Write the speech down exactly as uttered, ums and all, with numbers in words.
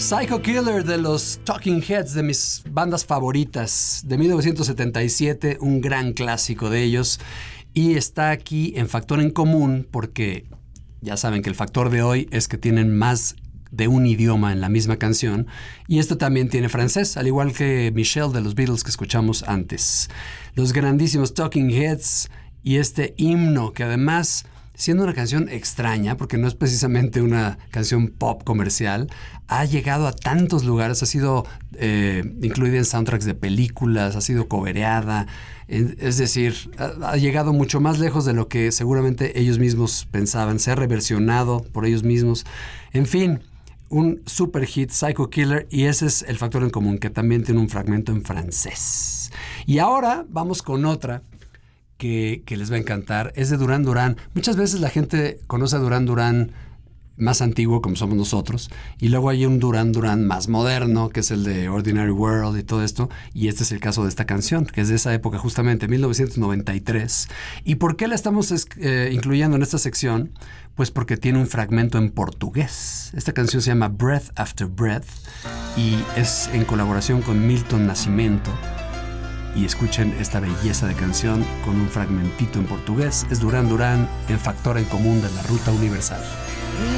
Psycho Killer de los Talking Heads, de mis bandas favoritas, de mil novecientos setenta y siete, un gran clásico de ellos. Y está aquí en Factor en Común porque ya saben que el factor de hoy es que tienen más de un idioma en la misma canción. Y esto también tiene francés, al igual que Michelle de los Beatles que escuchamos antes. Los grandísimos Talking Heads y este himno que además, siendo una canción extraña, porque no es precisamente una canción pop comercial, ha llegado a tantos lugares, ha sido eh, incluida en soundtracks de películas, ha sido cobereada, es decir, ha, ha llegado mucho más lejos de lo que seguramente ellos mismos pensaban, se ha reversionado por ellos mismos. En fin, un super hit, Psycho Killer, y ese es el factor en común, que también tiene un fragmento en francés. Y ahora vamos con otra Que, que les va a encantar, es de Duran Duran. Muchas veces la gente conoce a Duran Duran más antiguo, como somos nosotros, y luego hay un Duran Duran más moderno, que es el de Ordinary World y todo esto, y este es el caso de esta canción, que es de esa época justamente, mil novecientos noventa y tres. ¿Y por qué la estamos eh, incluyendo en esta sección? Pues porque tiene un fragmento en portugués. Esta canción se llama Breath After Breath y es en colaboración con Milton Nascimento. Y escuchen esta belleza de canción con un fragmentito en portugués. Es Duran Duran en Factor en Común de la Ruta Universal.